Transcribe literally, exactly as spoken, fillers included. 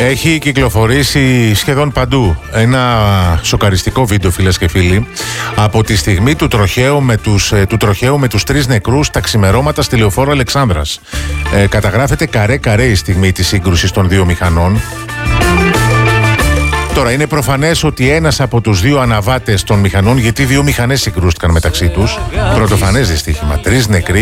Έχει κυκλοφορήσει σχεδόν παντού ένα σοκαριστικό βίντεο, φίλες και φίλοι, από τη στιγμή του τροχαίου με τους, του τροχαίου με τους τρεις νεκρούς τα ξημερώματα στη λεωφόρο Αλεξάνδρας. Ε, καταγράφεται καρέ-καρέ η στιγμή της σύγκρουσης των δύο μηχανών. Τώρα είναι προφανές ότι ένας από τους δύο αναβάτες των μηχανών, γιατί δύο μηχανές συγκρούστηκαν μεταξύ τους, πρωτοφανές δυστύχημα, τρεις νεκροί.